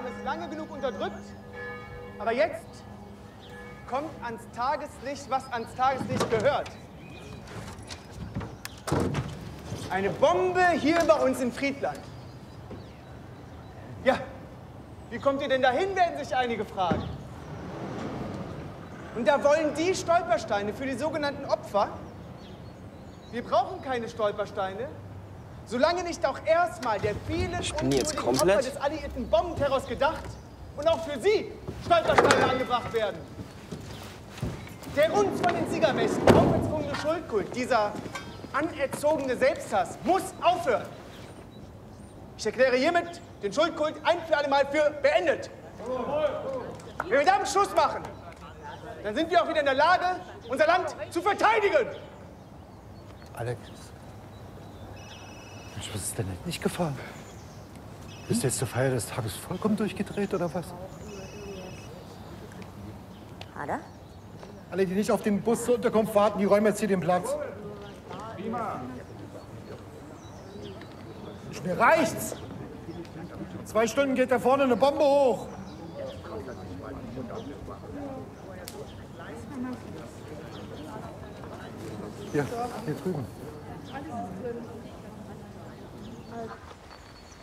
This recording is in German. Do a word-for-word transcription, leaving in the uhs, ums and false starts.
es lange genug unterdrückt, aber jetzt kommt ans Tageslicht, was ans Tageslicht gehört. Eine Bombe hier bei uns in Friedland. Ja, wie kommt ihr denn dahin, werden sich einige fragen. Und da wollen die Stolpersteine für die sogenannten Opfer. Wir brauchen keine Stolpersteine, solange nicht auch erstmal der vielen unschuldigen Opfer des alliierten Bombenterrors gedacht und auch für sie Stolpersteine angebracht werden. Der uns von den Siegermächten auferzwungene Schuldkult, dieser anerzogene Selbsthass, muss aufhören. Ich erkläre hiermit den Schuldkult ein für alle Mal für beendet. Wenn wir damit Schluss machen, dann sind wir auch wieder in der Lage, unser Land zu verteidigen. Alex, Mensch, was ist denn nicht gefahren? Bist du jetzt zur Feier des Tages vollkommen durchgedreht oder was? Hat er? Alle, die nicht auf den Bus zur Unterkunft warten, die räumen jetzt hier den Platz. Prima. Mir reicht's. In zwei Stunden geht da vorne eine Bombe hoch. Ja, hier drüben.